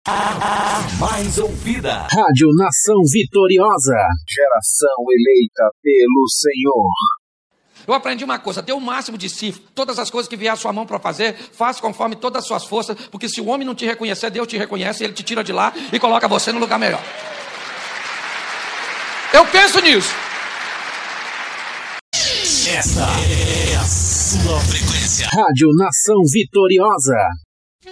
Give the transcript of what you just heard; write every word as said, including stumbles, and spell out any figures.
A mais ouvida. Rádio Nação Vitoriosa. Geração eleita pelo Senhor. Eu aprendi uma coisa: dê o máximo de si. Todas as coisas que vier à sua mão para fazer, faça conforme todas as suas forças. Porque se o homem não te reconhecer, Deus te reconhece. Ele te tira de lá e coloca você no lugar melhor. Eu penso nisso. Esta é a sua frequência. Rádio Nação Vitoriosa.